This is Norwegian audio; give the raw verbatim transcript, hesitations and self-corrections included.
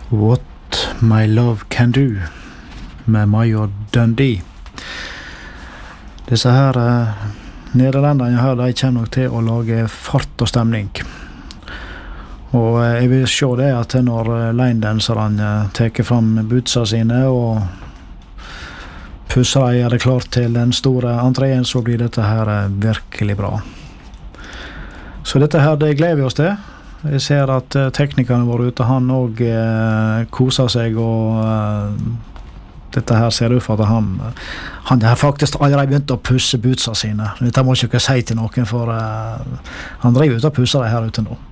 What My Love Can Do med Major Dundee. Disse her eh, nederlenderne her, de kommer nok til å lage fart og stemning. Og eh, jeg vil se det at når eh, line-danserne eh, teker fram bootsa sine og pusser de er det klart til den store entreen, så blir dette her eh, virkelig bra. Så dette her, det gleder vi oss til. Jeg ser at uh, teknikerne våre ute, han også uh, koser seg, og uh, dette her ser ut for at han, uh, han har faktisk allerede begynt å pusse bootsa sine. Dette må ikke jeg si til noen, for uh, han driver ut og pusser det her ute nå.